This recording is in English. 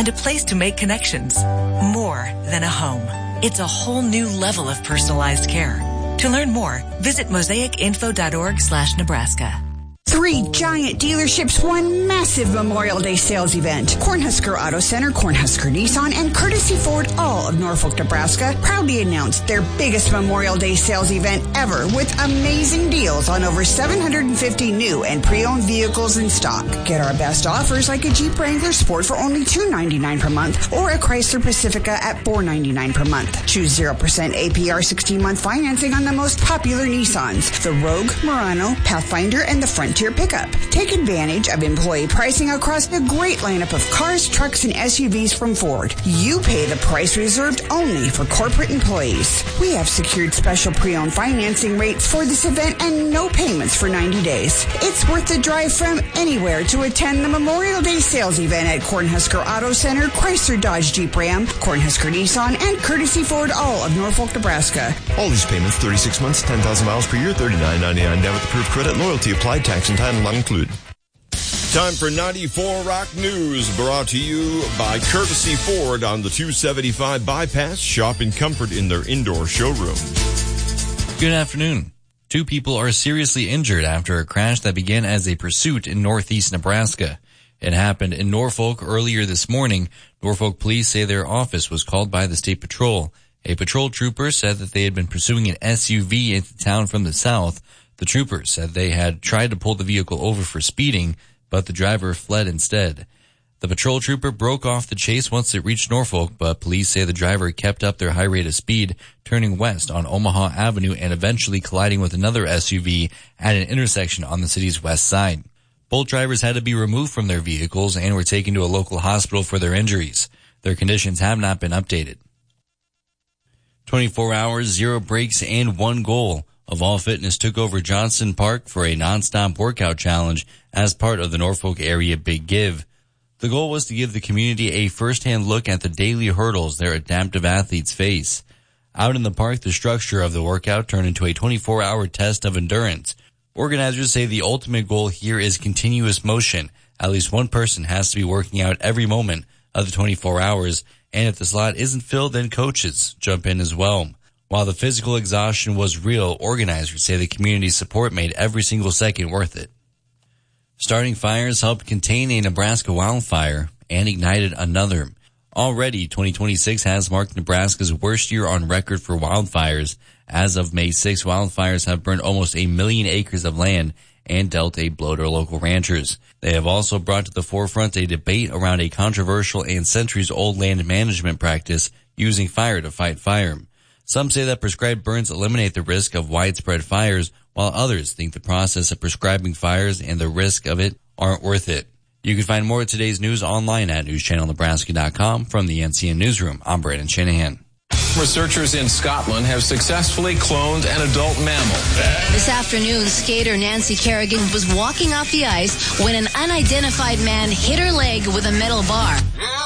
and a place to make connections. More than a home. It's a whole new level of personalized care. To learn more, visit mosaicinfo.org/Nebraska. 3 giant dealerships, 1 massive Memorial Day sales event. Cornhusker Auto Center, Cornhusker Nissan, and Courtesy Ford, all of Norfolk, Nebraska, proudly announced their biggest Memorial Day sales event ever with amazing deals on over 750 new and pre-owned vehicles in stock. Get our best offers like a Jeep Wrangler Sport for only $299 per month or a Chrysler Pacifica at $499 per month. Choose 0% APR 16-month financing on the most popular Nissans, the Rogue, Murano, Pathfinder, and the Frontier pickup. Take advantage of employee pricing across the great lineup of cars, trucks, and SUVs from Ford. You pay the price reserved only for corporate employees. We have secured special pre-owned financing rates for this event and no payments for 90 days. It's worth the drive from anywhere to attend the Memorial Day sales event at Cornhusker Auto Center, Chrysler Dodge Jeep Ram, Cornhusker Nissan, and Courtesy Ford, all of Norfolk, Nebraska. All these payments, 36 months, 10,000 miles per year, $39.99 debit approved credit, loyalty applied, tax and title not included. Time for 94 Rock News, brought to you by Courtesy Ford on the 275 bypass. Shop in comfort in their indoor showroom. Good afternoon. 2 people are seriously injured after a crash that began as a pursuit in northeast Nebraska. It happened in Norfolk earlier this morning. Norfolk police say their office was called by the state patrol. A patrol trooper said that they had been pursuing an SUV into town from the south. The troopers said they had tried to pull the vehicle over for speeding, but the driver fled instead. The patrol trooper broke off the chase once it reached Norfolk, but police say the driver kept up their high rate of speed, turning west on Omaha Avenue and eventually colliding with another SUV at an intersection on the city's west side. Both drivers had to be removed from their vehicles and were taken to a local hospital for their injuries. Their conditions have not been updated. 24 hours, 0 breaks, and 1 goal. Evolve Fitness took over Johnson Park for a nonstop workout challenge as part of the Norfolk area Big Give. The goal was to give the community a first-hand look at the daily hurdles their adaptive athletes face. Out in the park, the structure of the workout turned into a 24-hour test of endurance. Organizers say the ultimate goal here is continuous motion. At least one person has to be working out every moment of the 24 hours, and if the slot isn't filled, then coaches jump in as well. While the physical exhaustion was real, organizers say the community support made every single second worth it. Starting fires helped contain a Nebraska wildfire and ignited another. Already, 2026 has marked Nebraska's worst year on record for wildfires. As of May 6, wildfires have burned almost 1 million acres of land and dealt a blow to local ranchers. They have also brought to the forefront a debate around a controversial and centuries-old land management practice using fire to fight fire. Some say that prescribed burns eliminate the risk of widespread fires, while others think the process of prescribing fires and the risk of it aren't worth it. You can find more of today's news online at newschannelnebraska.com. From the NCN Newsroom, I'm Brandon Shanahan. Researchers in Scotland have successfully cloned an adult mammal. This afternoon, skater Nancy Kerrigan was walking off the ice when an unidentified man hit her leg with a metal bar.